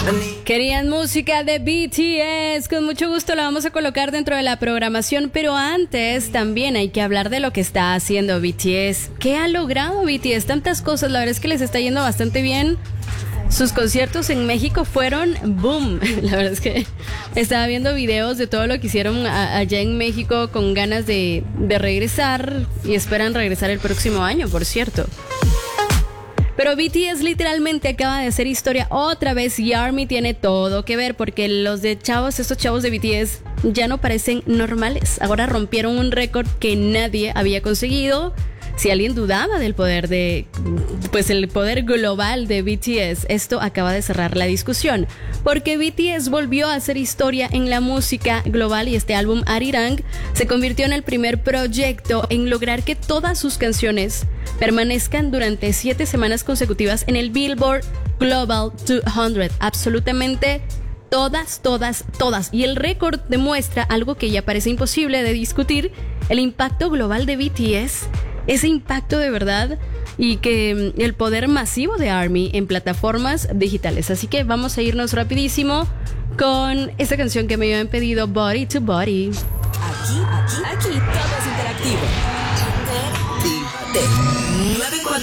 Querían música de BTS, con mucho gusto la vamos a colocar dentro de la programación, pero antes también hay que hablar de lo que está haciendo BTS. ¿Qué ha logrado BTS? Tantas cosas, la verdad es que les está yendo bastante bien. Sus conciertos en México fueron boom. La verdad es que estaba viendo videos de todo lo que hicieron allá en México con ganas de regresar y esperan regresar el próximo año, por cierto. Pero BTS literalmente acaba de hacer historia otra vez y ARMY tiene todo que ver porque estos chavos de BTS ya no parecen normales. Ahora rompieron un récord que nadie había conseguido. Si alguien dudaba del poder el poder global de BTS, esto acaba de cerrar la discusión. Porque BTS volvió a hacer historia en la música global y este álbum Arirang se convirtió en el primer proyecto en lograr que todas sus canciones permanezcan durante 7 semanas consecutivas en el Billboard Global 200. Absolutamente todas. Y el récord demuestra algo que ya parece imposible de discutir: el impacto global de BTS. Ese impacto de verdad y que el poder masivo de ARMY en plataformas digitales. Así que vamos a irnos rapidísimo con esta canción que me habían pedido, Body to Body. Aquí todo es interactivo.